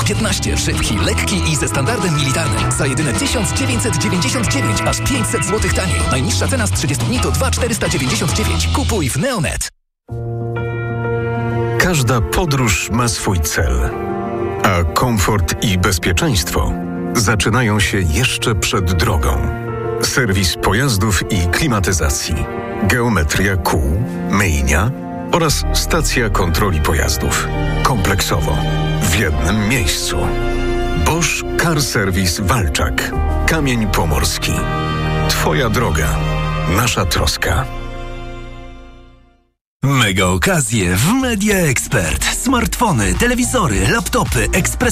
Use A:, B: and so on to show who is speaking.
A: 15. Szybki, lekki i ze standardem militarnym. Za jedyne 1999, aż 500 zł taniej. Najniższa cena z 30 dni to 2499. Kupuj w Neonet.
B: Każda podróż ma swój cel, a komfort i bezpieczeństwo zaczynają się jeszcze przed drogą. Serwis pojazdów i klimatyzacji, geometria kół, myjnia oraz stacja kontroli pojazdów. Kompleksowo, w jednym miejscu. Bosch Car Service Walczak. Kamień Pomorski. Twoja droga. Nasza troska.
C: Mega okazje w Media Expert. Smartfony, telewizory, laptopy, ekspres